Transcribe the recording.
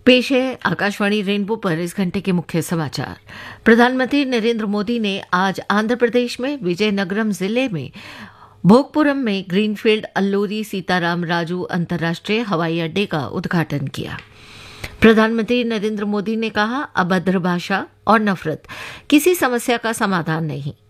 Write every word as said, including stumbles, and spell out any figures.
पेश है आकाशवाणी रेनबो पर इस घंटे के मुख्य समाचार। प्रधानमंत्री नरेंद्र मोदी ने आज आंध्र प्रदेश में विजयनगरम जिले में भोगपुरम में ग्रीनफील्ड अल्लूरी सीताराम राजू अंतर्राष्ट्रीय हवाई अड्डे का उद्घाटन किया। प्रधानमंत्री नरेंद्र मोदी ने कहा, अभद्र भाषा और नफरत किसी समस्या का समाधान नहीं।